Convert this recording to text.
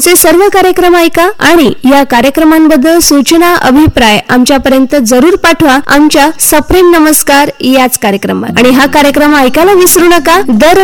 आमचे सर्व कार्यक्रम ऐका आणि या कार्यक्रमांबद्दल सूचना अभिप्राय आमच्यापर्यंत जरूर पाठवा आमच्या सप्रेम नमस्कार याच कार्यक्रमात. आणि हा कार्यक्रम ऐकायला विसरू नका. दर